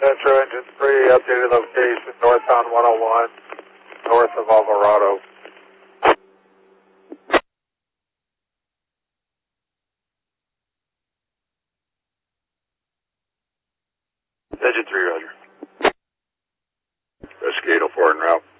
Metro Engine 3, updated location, northbound 101, north of Alvarado. Engine 3, roger. Escado 4 en route.